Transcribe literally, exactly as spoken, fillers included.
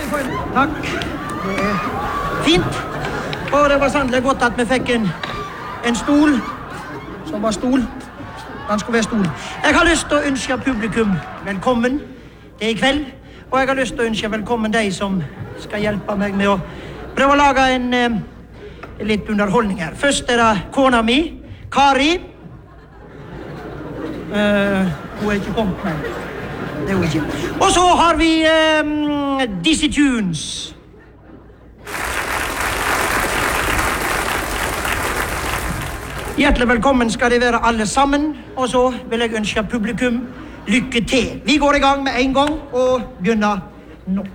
vi få en... Takk. Det er fint. Og det var sannelig godt at vi fikk en, en stol, som var stol. Den skulle være stol. Jeg har lyst til å ønske publikum velkommen. Det er i kveld. Og jeg har lyst til å ønske velkommen de som skal hjelpe meg med å prøve å lage en eh, litt underholdning her. Først er det kona mi, Kari. Uh, hun er ikke kommet, nei. Det er hun ikke. Og så har vi um, Dizzy Tunes. Hjertelig velkommen skal de være alle sammen. Og så vil jeg ønske publikum lykke til. Vi går i gang med en gang og begynner nå.